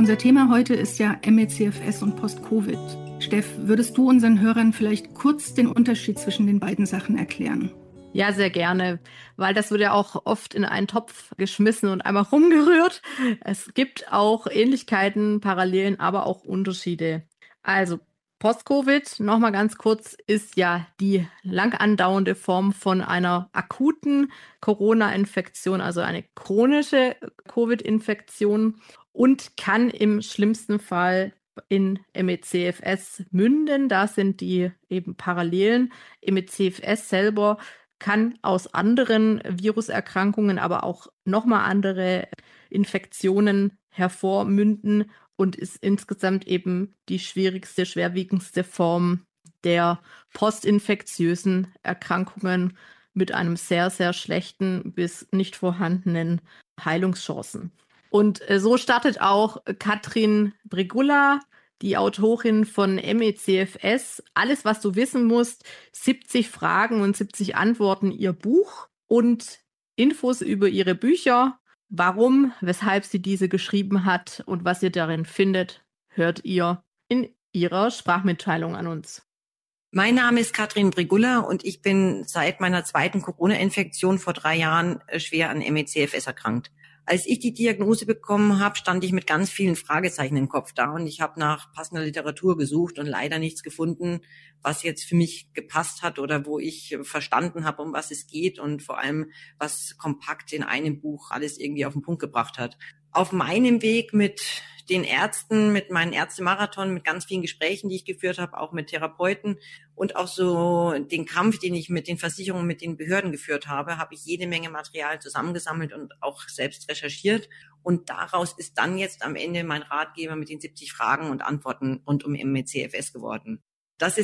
Unser Thema heute ist ja ME/CFS und Post-Covid. Steff, würdest du unseren Hörern vielleicht kurz den Unterschied zwischen den beiden Sachen erklären? Ja, sehr gerne, weil das wird ja auch oft in einen Topf geschmissen und einmal rumgerührt. Es gibt auch Ähnlichkeiten, Parallelen, aber auch Unterschiede. Also Post-Covid, nochmal ganz kurz, ist ja die lang andauernde Form von einer akuten Corona-Infektion, also eine chronische Covid-Infektion und kann im schlimmsten Fall in ME/CFS münden. Da sind die eben Parallelen. ME/CFS selber kann aus anderen Viruserkrankungen, aber auch nochmal andere Infektionen hervormünden und ist insgesamt eben die schwierigste, schwerwiegendste Form der postinfektiösen Erkrankungen mit einem sehr, sehr schlechten bis nicht vorhandenen Heilungschancen. Und so startet auch Katrin Brigulla, die Autorin von ME/CFS, alles, was du wissen musst, 70 Fragen und 70 Antworten, ihr Buch und Infos über ihre Bücher, warum, weshalb sie diese geschrieben hat und was ihr darin findet, hört ihr in ihrer Sprachmitteilung an uns. Mein Name ist Katrin Brigulla und ich bin seit meiner zweiten Corona-Infektion vor 3 Jahren schwer an ME/CFS erkrankt. Als ich die Diagnose bekommen habe, stand ich mit ganz vielen Fragezeichen im Kopf da und ich habe nach passender Literatur gesucht und leider nichts gefunden, was jetzt für mich gepasst hat oder wo ich verstanden habe, um was es geht und vor allem, was kompakt in einem Buch alles irgendwie auf den Punkt gebracht hat. Auf meinem Weg mit den Ärzten, mit meinen Ärztemarathon, mit ganz vielen Gesprächen, die ich geführt habe, auch mit Therapeuten und auch so den Kampf, den ich mit den Versicherungen, mit den Behörden geführt habe, habe ich jede Menge Material zusammengesammelt und auch selbst recherchiert. Und daraus ist dann jetzt am Ende mein Ratgeber mit den 70 Fragen und Antworten rund um ME/CFS geworden. Das ist